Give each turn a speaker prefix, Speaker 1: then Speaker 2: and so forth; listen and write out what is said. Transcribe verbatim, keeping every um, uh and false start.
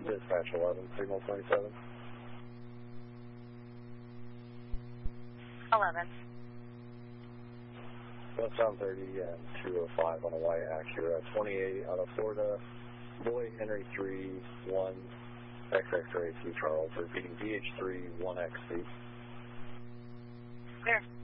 Speaker 1: Dispatch eleven, signal twenty-seven.
Speaker 2: eleven.
Speaker 1: Westbound thirty and two oh five on a white Acura, twenty-eight out of Florida, Boy Henry three, one X X ray C Charles, repeating D H three, one X C.
Speaker 2: Clear.